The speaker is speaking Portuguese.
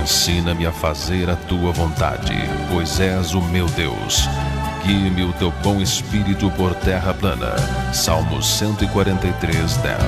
Ensina-me a fazer a tua vontade, pois és o meu Deus. Guie-me o teu bom espírito por terra plana. Salmo 143:10.